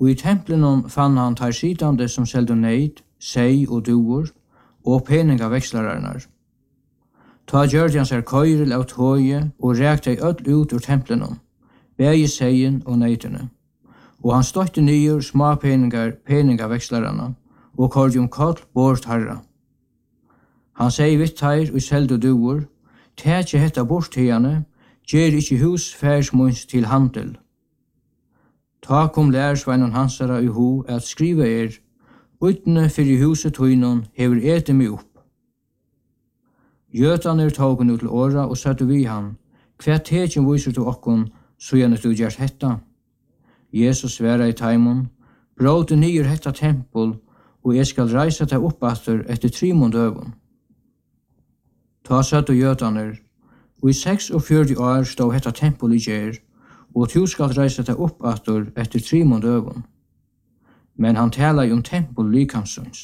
Og i templen fann han tar sitande som seldu neid, sei og duur, og peningavekslarar. Ta gjørde han seg køyrel av tøye og rekte øll ut ur templen, bægi seien og neitene. Og han støtte nyer små peningavekslarar, og kårde koll bort herra. Han sier vitt her og seldu duur, tætje hetta bort hiane, gjer ikkje hus færsmunds til handel. Ta kom lærersveinan hansara i ho at skriva utne fyrir huset tøynon hever ete mig opp. Jötaner tågen ut til åra og satte vi han, hva tekjen viser til okkon, så gjerne du gjert hetta. Jesus sværa i taimon, bråte nyer hetta tempel, og jeg skal reisa deg oppatter etter 3 døgn. Ta satte jötaner, og i 46 år stod hetta tempel i gjer, og du skal reisa deg oppatter etter 3 døgn. Men han talar tempel likamsons.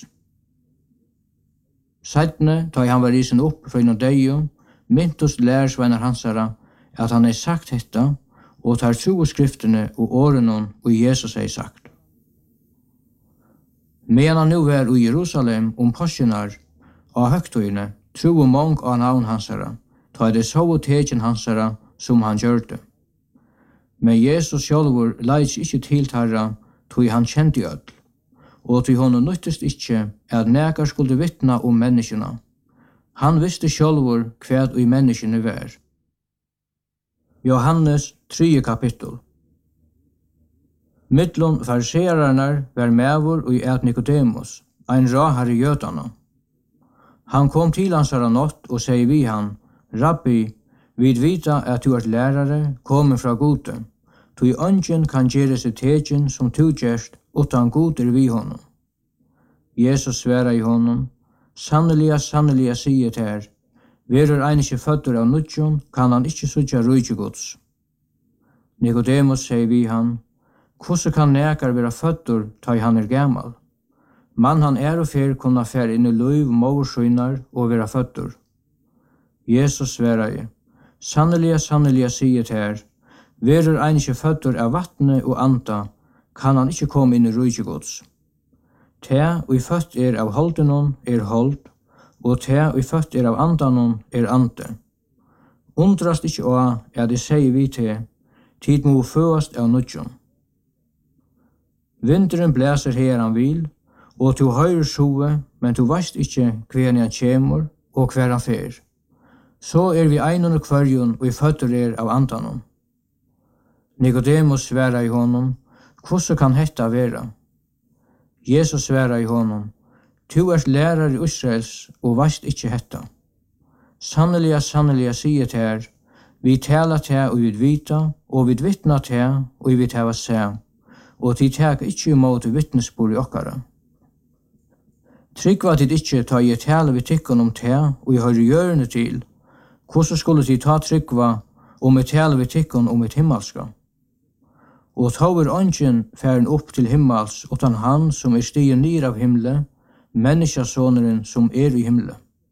Seidne, da han var risen opp fra innan deio, myntos lærersveinar hansara at han sagt hetta, og tar tro skriftene og årenon og Jesus sagt. Medan han nu var i Jerusalem påskenar av høgtøyene, tro mong av navn hansara, ta det så tegjen hansara som han gjørte. Men Jesus sjálvur leis ikkje tiltarra, tog han kjente öll, og til honom nyttest ikkje at nekar skulle vittna menneskena. Han visste sjálvur hva i menneskene var. Johannes 3 kapittel. Mittlum fariseerarnar var mevor og et Nikodemus, ein rahar i jötana. Han kom til hansara natt og sier vi han, Rabbi, vid vita at du lærare, kommer fra gode, tog ungen kan gjøre seg tegjen som du gjerst, utan god vi honom. Jesus sværa i honom, sanneliga sier til her, verur ein ikkje fødder av nudjon, kan han ikkje sutja rujtje gods. Nikodemus sier vi han, hvordan kan nekar vera fødder ta han gammal? Man han og fer kunna fer inn i løyv morsøynar og vera fødder. Jesus sværa i, sanneliga sier til her, verur ein ikkje fødder av vattne og anda, kan han ikkje komme inn i rujtje gods. Te og i født av holdenon hold, og te og i født av andanon ande. Undrast ikkje å det sier vi til, tid må føast av nudjon. Vinteren blæser her han vil, og du høyrer sjove, men du veist ikkje hver han kjemur og hver han fer. Så vi einon og kvarjon og i føtter av andanon. Nikodemus sværa i honom, hvordan kan hetta vera? Jesus sværa i honom, du lærar i Israels og veist ikkje hetta. Sanneliga sier til her, vi tala til og vi vita, og vi vittna til og vi tava se, og de teka ikkje imot vittnesbord i okkara. Tryggva tid ikkje ta i tala vi tikkun til og i høyre gjørende til, hvordan skulle de ta tryggva vi tala vi tikkun et himmelska? Og tåver ungen færen opp til himmels, utan han som stigen nir av himle, menneskasåneren som i himle.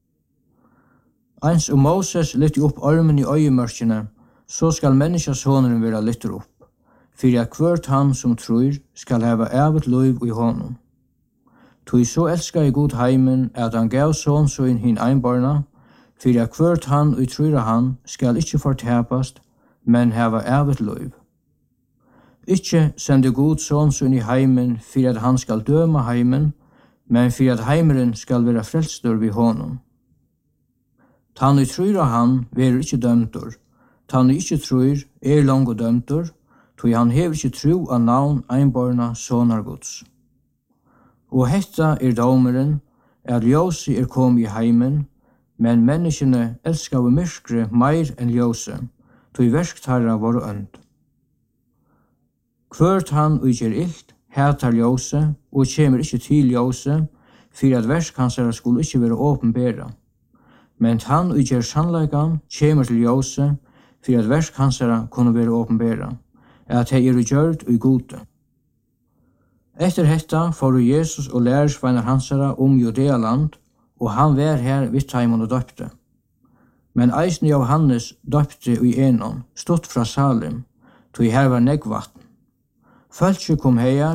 Eins Moses lytte opp armen i øyemørkene, så skal menneskasåneren være lytter opp, for at hvert han som tror skal hava evet liv i honom. Tog så elska i god heimen at han gav sånsøyn hin einbarna, for at hvert han og tror han skal ikkje fortapast, men hava evet liv. Ikkje sende god sånsøyn i heimen for at han skal døma heimen, men for at heimeren skal være frelstur vid honom. Tann i tror han verer ikkje dømtur, tann i ikkje tror langt dømtur, tog han hever ikkje tro av navn einborna sonar gods. Og hetta domeren, at ljósi kom i heimen, men menneskene elskar av myrkre meir enn ljóse, tog versktarra var ønd. Hvert han utgjer ilt, hætar ljóse, og kjemur ikkje til ljóse, for at verskansara skulle ikkje være åpenbæra. Men han utgjer sannleikan, kjemur til ljóse, for at verskansara kunne være åpenbæra, at hei gjørt og gode. Etter hetta får Jesus og lærersveinar hansara Judealand, og han var her vidt heimon og døpte. Men eisen Johannes døpte i Enon, stått fra Salim, tog her var negvatn. Fölkje kom heia